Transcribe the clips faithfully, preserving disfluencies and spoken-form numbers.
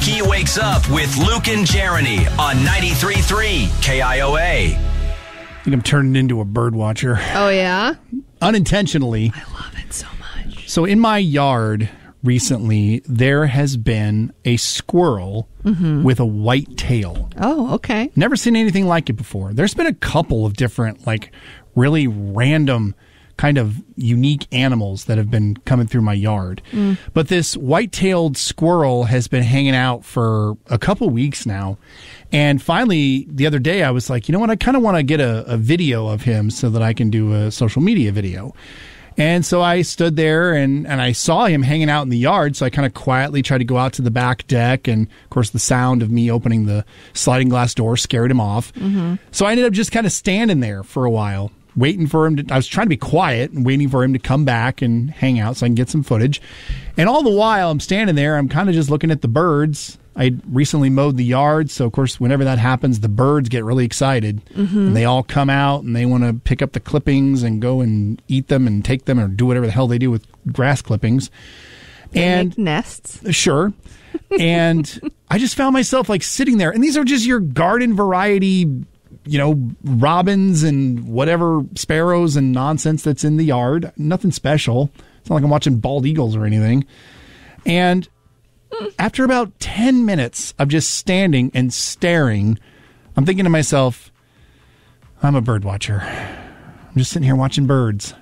Lucky Wakes Up with Luke and Jeremy on ninety-three point three K I O A. I think I'm turning into a bird watcher. Oh, yeah? Unintentionally. I love it so much. So in my yard recently, there has been a squirrel mm-hmm. with a white tail. Oh, okay. Never seen anything like it before. There's been a couple of different, like, really random kind of unique animals that have been coming through my yard. Mm. But this white-tailed squirrel has been hanging out for a couple weeks now. And finally, the other day, I was like, you know what? I kind of want to get a, a video of him so that I can do a social media video. And so I stood there and, and I saw him hanging out in the yard. So I kind of quietly tried to go out to the back deck. And of course, the sound of me opening the sliding glass door scared him off. Mm-hmm. So I ended up just kind of standing there for a while, waiting for him to, I was trying to be quiet and waiting for him to come back and hang out so I can get some footage. And all the while I'm standing there, I'm kind of just looking at the birds. I recently mowed the yard, so of course, whenever that happens, the birds get really excited. Mm-hmm. And they all come out and they want to pick up the clippings and go and eat them and take them or do whatever the hell they do with grass clippings. They and make nests. Sure. And I just found myself like sitting there, and these are just your garden variety, you know, robins and whatever sparrows and nonsense that's in the yard. Nothing special. It's not like I'm watching bald eagles or anything. And after about ten minutes of just standing and staring, I'm thinking to myself, I'm a bird watcher. I'm just sitting here watching birds.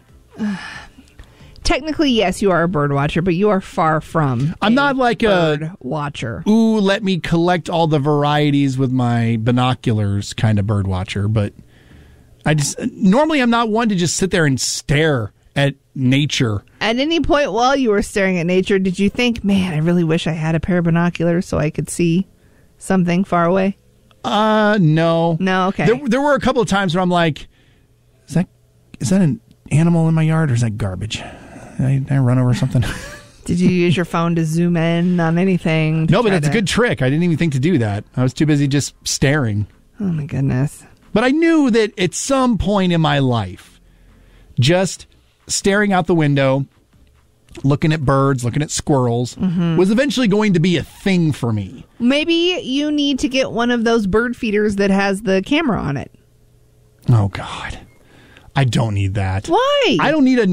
Technically, yes, you are a bird watcher, but you are far from I'm not like bird a watcher. Ooh, let me collect all the varieties with my binoculars kind of bird watcher. But I just normally I'm not one to just sit there and stare at nature. At any point while you were staring at nature, did you think, man, I really wish I had a pair of binoculars so I could see something far away? Uh, no. No, okay. There, there were a couple of times where I'm like, is that is that an animal in my yard or is that garbage? Did I, did I run over something? Did you use your phone to zoom in on anything? No, but that's to... a good trick. I didn't even think to do that. I was too busy just staring. Oh, my goodness. But I knew that at some point in my life, just staring out the window, looking at birds, looking at squirrels, mm-hmm. was eventually going to be a thing for me. Maybe you need to get one of those bird feeders that has the camera on it. Oh, God. I don't need that. Why? I don't need a